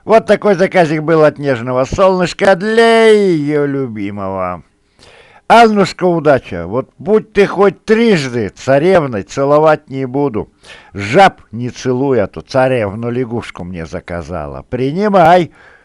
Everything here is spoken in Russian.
Вот такой заказик был от нежного солнышка для ее любимого. Аннушка, удача, вот будь ты хоть трижды царевной, целовать не буду. Жаб не целуй, а то царевну лягушку мне заказала. Принимай.